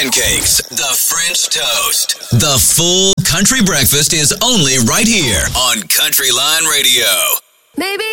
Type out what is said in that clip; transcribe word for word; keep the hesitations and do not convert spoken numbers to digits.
pancakes, the French toast. The full country breakfast is only right here on Country Line Radio. Maybe